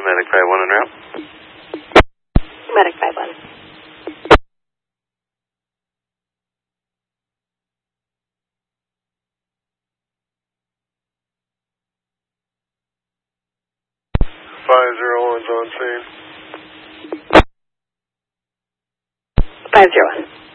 Medic 51 en route. Medic 51. .501's on scene. 501.